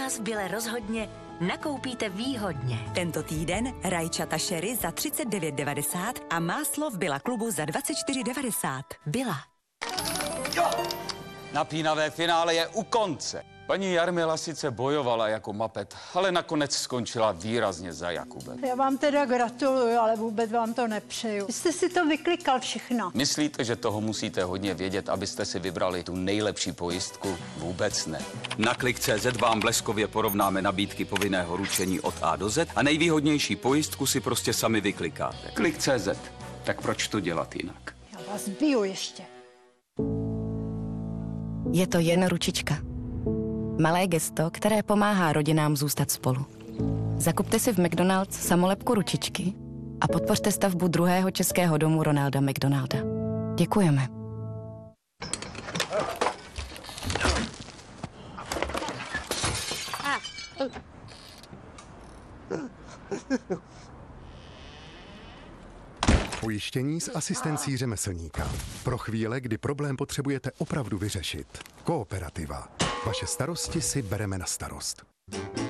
nás v Bile rozhodně nakoupíte výhodně. Tento týden rajčata sherry za 39,90 a máslo v Billa klubu za 24,90. Byla. Napínavé finále je u konce. Paní Jarmila sice bojovala jako mapet, ale nakonec skončila výrazně za Jakubem. Já vám teda gratuluju, ale vůbec vám to nepřeju. Jste si to vyklikal všechno. Myslíte, že toho musíte hodně vědět, abyste si vybrali tu nejlepší pojistku? Vůbec ne. Na Klik.cz vám bleskově porovnáme nabídky povinného ručení od A do Z a nejvýhodnější pojistku si prostě sami vyklikáte. Klik.cz. Tak proč to dělat jinak? Já vás biju ještě. Je to jen ručička. Malé gesto, které pomáhá rodinám zůstat spolu. Zakupte si v McDonald's samolepku ručičky a podpořte stavbu druhého českého domu Ronalda McDonalda. Děkujeme. Pojištění s asistencí řemeslníka. Pro chvíle, kdy problém potřebujete opravdu vyřešit. Kooperativa. Vaše starosti si bereme na starost.